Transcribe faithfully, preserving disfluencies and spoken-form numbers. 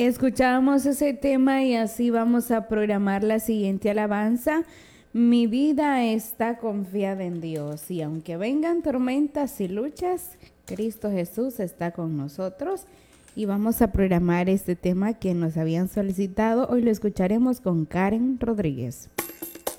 Escuchábamos ese tema y así vamos a programar la siguiente alabanza. Mi vida está confiada en Dios y aunque vengan tormentas y luchas, Cristo Jesús está con nosotros y vamos a programar este tema que nos habían solicitado. Hoy lo escucharemos con Karen Rodríguez.